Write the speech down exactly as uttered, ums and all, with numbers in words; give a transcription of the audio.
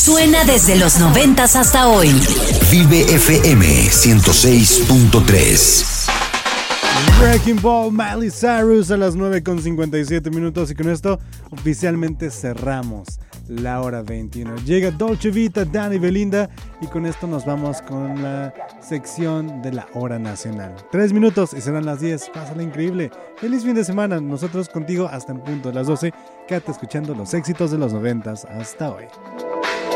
Suena desde los noventas hasta hoy. Vive F M ciento seis punto tres. Wrecking Ball, Miley Cyrus a las nueve con cincuenta y siete minutos, y con esto oficialmente cerramos la hora veintiuno. Llega Dolce Vita, Dani Belinda, y con esto nos vamos con la sección de la hora nacional. Tres minutos y serán las diez. Pásala increíble. Feliz fin de semana. Nosotros contigo hasta en punto de las doce. Quédate escuchando los éxitos de los noventas hasta hoy.